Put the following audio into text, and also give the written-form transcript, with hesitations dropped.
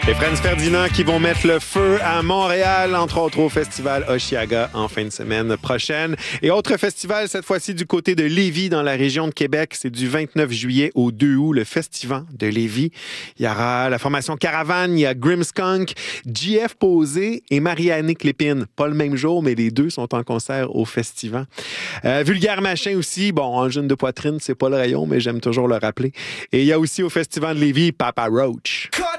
Les Franz Ferdinand qui vont mettre le feu à Montréal, entre autres au festival Oshiaga en fin de semaine prochaine. Et autre festival, cette fois-ci du côté de Lévis, dans la région de Québec. C'est du 29 juillet au 2 août, le Festival de Lévis. Il y aura la formation Caravane, il y a Grimmskunk, JF Posé et Marie-Annick Lépine. Pas le même jour, mais les deux sont en concert au festival. Vulgaire Machin aussi. Bon, Angine de poitrine, c'est pas le rayon, mais j'aime toujours le rappeler. Et il y a aussi au Festival de Lévis Papa Roach.